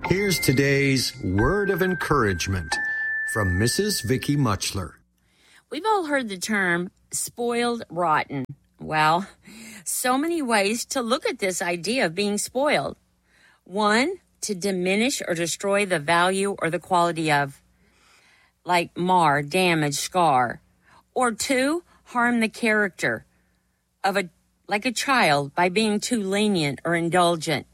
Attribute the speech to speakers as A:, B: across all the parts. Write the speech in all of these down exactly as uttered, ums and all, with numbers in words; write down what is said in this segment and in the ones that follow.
A: Here's today's word of encouragement from Missus Vicky Muchler.
B: We've all heard the term spoiled rotten. Well, so many ways to look at this idea of being spoiled. One, to diminish or destroy the value or the quality of, like mar, damage, scar. Or two, harm the character of a, like a child by being too lenient or indulgent.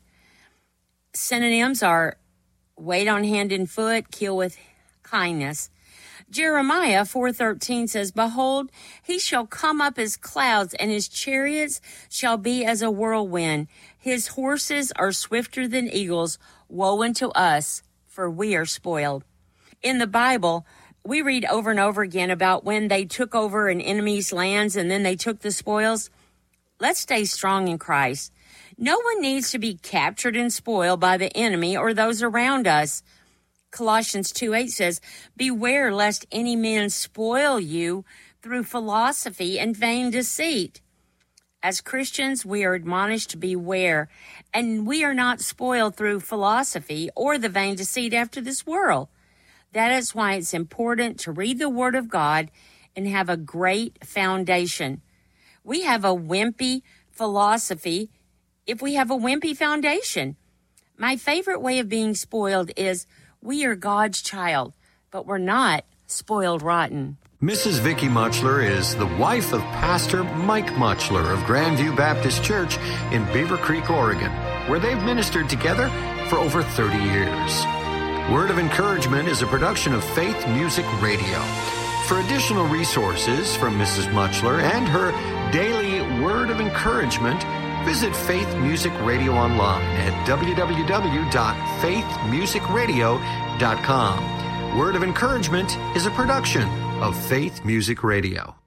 B: Synonyms are wait on hand and foot, kill with kindness. Jeremiah four thirteen says, Behold, he shall come up as clouds, and his chariots shall be as a whirlwind. His horses are swifter than eagles. Woe unto us, for we are spoiled. In the Bible, we read over and over again about when they took over an enemy's lands and then they took the spoils. Let's stay strong in Christ. No one needs to be captured and spoiled by the enemy or those around us. Colossians two eight says, Beware lest any man spoil you through philosophy and vain deceit. As Christians, we are admonished to beware, and we are not spoiled through philosophy or the vain deceit after this world. That is why it's important to read the Word of God and have a great foundation. We have a wimpy philosophy if we have a wimpy foundation. My favorite way of being spoiled is we are God's child, but we're not spoiled rotten.
A: Missus Vicky Muchler is the wife of Pastor Mike Muchler of Grandview Baptist Church in Beaver Creek, Oregon, where they've ministered together for over thirty years. Word of Encouragement is a production of Faith Music Radio. For additional resources from Missus Muchler and her daily Word of Encouragement, visit Faith Music Radio online at w w w dot faith music radio dot com. Word of Encouragement is a production of Faith Music Radio.